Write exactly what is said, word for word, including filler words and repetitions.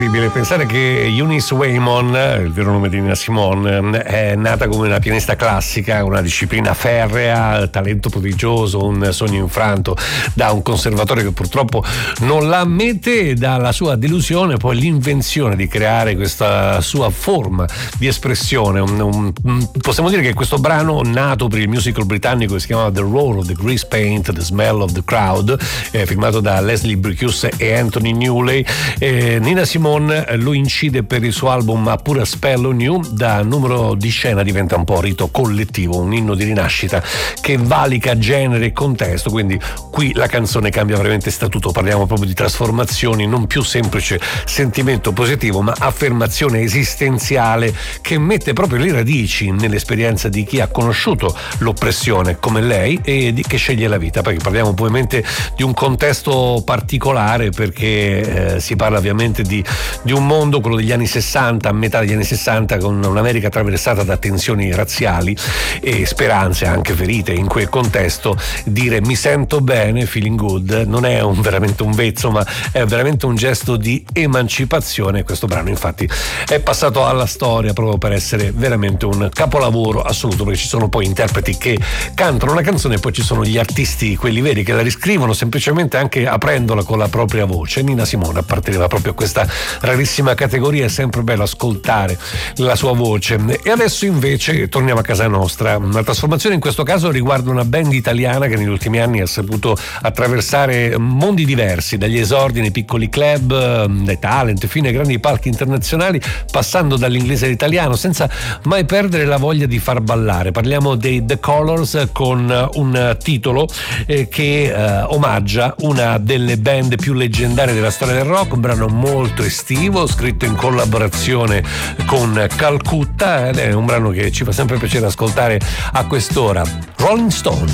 Pensare che Eunice Waymon, il vero nome di Nina Simone, è nata come una pianista classica, una disciplina ferrea, talento prodigioso, un sogno infranto da un conservatorio che purtroppo non la ammette, dalla sua delusione poi l'invenzione di creare questa sua forma di espressione. Un, un, possiamo dire che questo brano, nato per il musical britannico che si chiama The Roar of the Grease Paint, The Smell of the Crowd, eh, firmato da Leslie Bricusse e Anthony Newley, eh, Nina Simone lo incide per il suo album A Pure Spell on You. Da numero di scena diventa un po' rito collettivo, un inno di rinascita che valica genere e contesto, quindi qui la canzone cambia veramente statuto, parliamo proprio di trasformazioni, non più semplice sentimento positivo ma affermazione esistenziale che mette proprio le radici nell'esperienza di chi ha conosciuto l'oppressione come lei e di che sceglie la vita, perché parliamo ovviamente di un contesto particolare, perché eh, si parla ovviamente di di un mondo, quello degli anni sessanta, a metà degli anni sessanta, con un'America attraversata da tensioni razziali e speranze anche ferite. In quel contesto dire mi sento bene, feeling good, non è un, veramente un vezzo, ma è veramente un gesto di emancipazione. Questo brano infatti è passato alla storia proprio per essere veramente un capolavoro assoluto, perché ci sono poi interpreti che cantano una canzone e poi ci sono gli artisti, quelli veri, che la riscrivono semplicemente anche aprendola con la propria voce. Nina Simone apparteneva proprio a questa rarissima categoria, è sempre bello ascoltare la sua voce. E adesso invece torniamo a casa nostra. Una trasformazione in questo caso riguarda una band italiana che negli ultimi anni ha saputo attraversare mondi diversi, dagli esordi nei piccoli club, dai talent fino ai grandi palchi internazionali, passando dall'inglese all'italiano senza mai perdere la voglia di far ballare. Parliamo dei The Colors, con un titolo eh, che eh, omaggia una delle band più leggendarie della storia del rock, un brano molto estivo scritto in collaborazione con Calcutta, ed è un brano che ci fa sempre piacere ascoltare a quest'ora. Rolling Stone.